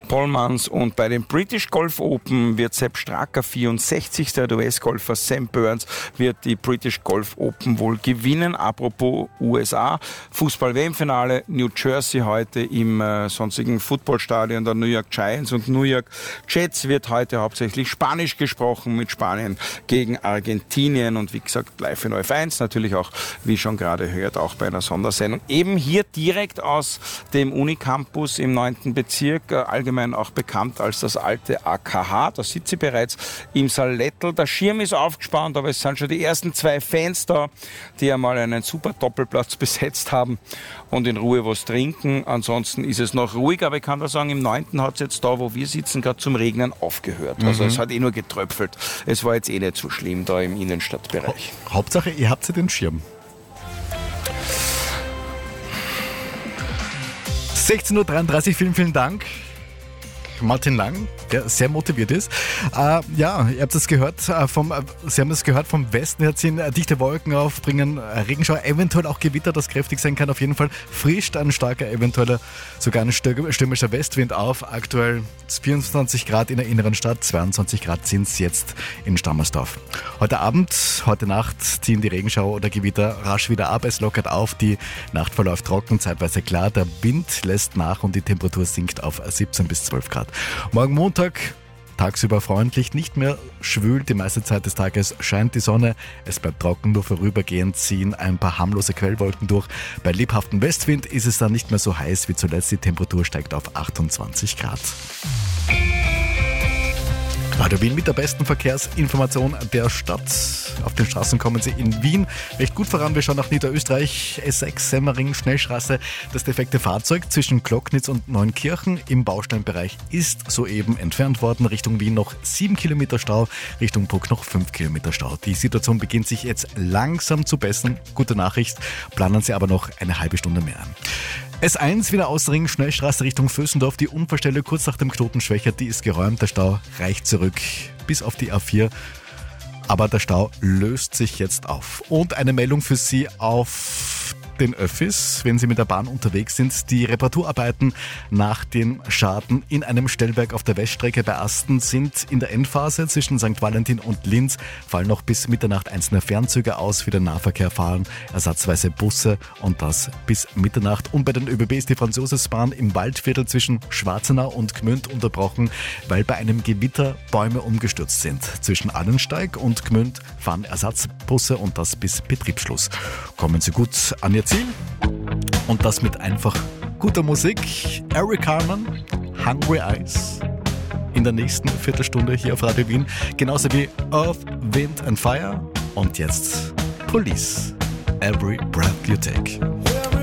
Polmans. Und bei den British Golf Open wird Sepp Straka 64. Der US-Golfer Sam Burns wird die British Golf Open wohl gewinnen. Apropos USA, Fußball-WM-Finale, New Jersey heute im sonstigen Footballstadion der New York Giants und New York Jets wird heute hauptsächlich Spanisch gesprochen mit Spanien gegen Argentinien und wie gesagt live in ORF1, natürlich auch, wie schon gerade hört, auch bei einer Sondersendung. Eben hier direkt aus dem Unicampus im 9. Bezirk, allgemein auch bekannt als das alte AKH, da sitze ich bereits im Salettel. Der Schirm ist aufgespannt, aber es sind schon die ersten 2 Fans da, die einmal einen super Doppelplatz besetzt haben und in Ruhe was trinken. Ansonsten ist es noch ruhig, aber ich kann da sagen, im 9. hat es jetzt da, wo wir sitzen, gerade zum Regnen aufgehört. Also es hat nur getröpfelt. Es war jetzt nicht so schlimm da im Innenstadtbereich. Hauptsache, ihr habt ja den Schirm. 16.33 Uhr, vielen Dank. Martin Lang, der sehr motiviert ist. Ihr habt es gehört, Sie haben es gehört vom Westen her ziehen dichte Wolken auf, bringen Regenschauer, eventuell auch Gewitter, das kräftig sein kann. Auf jeden Fall frischt ein starker, eventueller, sogar ein stürmischer Westwind auf. Aktuell 24 Grad in der inneren Stadt, 22 Grad sind es jetzt in Stammersdorf. Heute Abend, heute Nacht ziehen die Regenschauer oder Gewitter rasch wieder ab. Es lockert auf, die Nacht verläuft trocken, zeitweise klar. Der Wind lässt nach und die Temperatur sinkt auf 17 bis 12 Grad. Morgen Montag, tagsüber freundlich, nicht mehr schwül, die meiste Zeit des Tages scheint die Sonne, es bleibt trocken, nur vorübergehend ziehen ein paar harmlose Quellwolken durch. Bei lebhaftem Westwind ist es dann nicht mehr so heiß wie zuletzt, die Temperatur steigt auf 28 Grad. Radio Wien mit der besten Verkehrsinformation der Stadt. Auf den Straßen kommen Sie in Wien recht gut voran. Wir schauen nach Niederösterreich, S6 Semmering, Schnellstraße. Das defekte Fahrzeug zwischen Glocknitz und Neunkirchen im Bausteinbereich ist soeben entfernt worden. Richtung Wien noch 7 Kilometer Stau, Richtung Bruck noch 5 Kilometer Stau. Die Situation beginnt sich jetzt langsam zu bessern. Gute Nachricht, planen Sie aber noch eine halbe Stunde mehr an. S1 wieder Ausring, Schnellstraße Richtung Vösendorf. Die Unfallstelle kurz nach dem Knoten schwächert, die ist geräumt. Der Stau reicht zurück bis auf die A4. Aber der Stau löst sich jetzt auf. Und eine Meldung für Sie auf den Öffis, wenn Sie mit der Bahn unterwegs sind. Die Reparaturarbeiten nach dem Schaden in einem Stellwerk auf der Weststrecke bei Asten sind in der Endphase. Zwischen St. Valentin und Linz fallen noch bis Mitternacht einzelne Fernzüge aus. Für den Nahverkehr fahren ersatzweise Busse und das bis Mitternacht. Und bei den ÖBB ist die Franzosisbahn im Waldviertel zwischen Schwarzenau und Gmünd unterbrochen, weil bei einem Gewitter Bäume umgestürzt sind. Zwischen Allensteig und Gmünd fahren Ersatzbusse und das bis Betriebsschluss. Kommen Sie gut an Ihr Ziel und das mit einfach guter Musik. Eric Carmen, Hungry Eyes in der nächsten Viertelstunde hier auf Radio Wien, genauso wie Earth, Wind and Fire und jetzt Police, Every Breath You Take.